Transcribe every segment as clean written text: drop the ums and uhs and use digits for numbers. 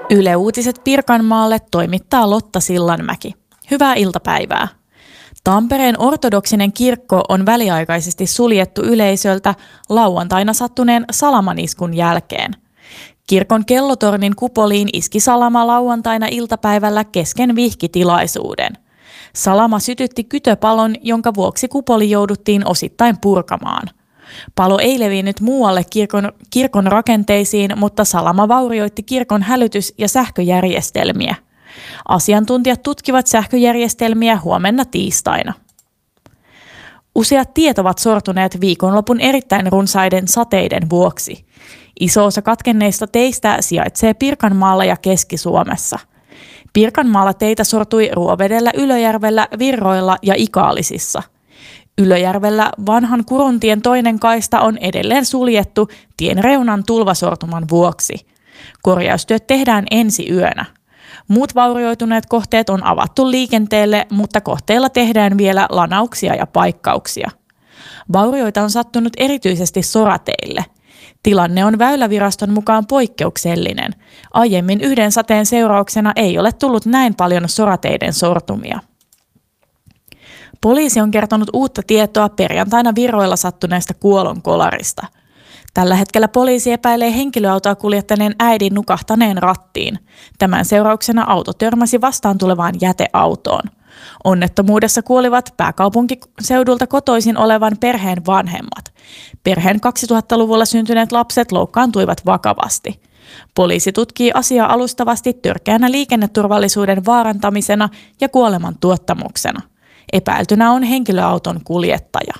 Yle Uutiset Pirkanmaalle toimittaa Lotta Sillanmäki. Hyvää iltapäivää. Tampereen ortodoksinen kirkko on väliaikaisesti suljettu yleisöltä lauantaina sattuneen salamaniskun jälkeen. Kirkon kellotornin kupoliin iski salama lauantaina iltapäivällä kesken vihkitilaisuuden. Salama sytytti kytöpalon, jonka vuoksi kupoli jouduttiin osittain purkamaan. Palo ei levinnyt muualle kirkon rakenteisiin, mutta salama vaurioitti kirkon hälytys- ja sähköjärjestelmiä. Asiantuntijat tutkivat sähköjärjestelmiä huomenna tiistaina. Useat tiet ovat sortuneet viikonlopun erittäin runsaiden sateiden vuoksi. Iso osa katkenneista teistä sijaitsee Pirkanmaalla ja Keski-Suomessa. Pirkanmaalla teitä sortui Ruovedellä, Ylöjärvellä, Virroilla ja Ikaalisissa. Ylöjärvellä vanhan Kuruntien toinen kaista on edelleen suljettu tien reunan tulvasortuman vuoksi. Korjaustyöt tehdään ensi yönä. Muut vaurioituneet kohteet on avattu liikenteelle, mutta kohteilla tehdään vielä lanauksia ja paikkauksia. Vaurioita on sattunut erityisesti sorateille. Tilanne on Väyläviraston mukaan poikkeuksellinen. Aiemmin yhden sateen seurauksena ei ole tullut näin paljon sorateiden sortumia. Poliisi on kertonut uutta tietoa perjantaina Virroilla sattuneesta kuolonkolarista. Tällä hetkellä poliisi epäilee henkilöautoa kuljettaneen äidin nukahtaneen rattiin. Tämän seurauksena auto törmäsi vastaan tulevaan jäteautoon. Onnettomuudessa kuolivat pääkaupunkiseudulta kotoisin olevan perheen vanhemmat. Perheen 2000-luvulla syntyneet lapset loukkaantuivat vakavasti. Poliisi tutkii asiaa alustavasti törkeänä liikenneturvallisuuden vaarantamisena ja kuoleman tuottamuksena. Epäiltynä on henkilöauton kuljettaja.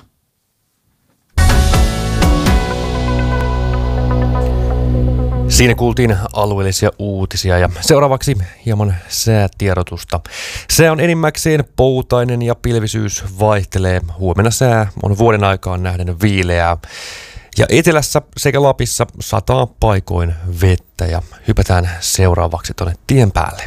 Siinä kuultiin alueellisia uutisia ja seuraavaksi hieman säätiedotusta. Sää on enimmäkseen poutainen ja pilvisyys vaihtelee. Huomenna sää on vuoden aikaan nähden viileää. Ja etelässä sekä Lapissa sataa paikoin vettä ja hypätään seuraavaksi tuonne tien päälle.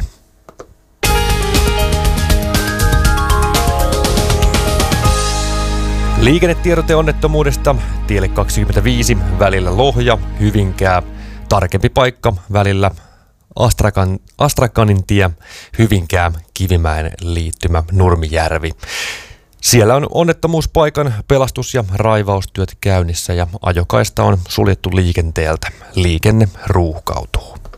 Liikennetiedote onnettomuudesta tielle 25 välillä Lohja, Hyvinkää. Tarkempi paikka välillä Astrakanin tie, Hyvinkää, Kivimäen liittymä, Nurmijärvi. Siellä on onnettomuuspaikan pelastus- ja raivaustyöt käynnissä ja ajokaista on suljettu liikenteeltä. Liikenne ruuhkautuu.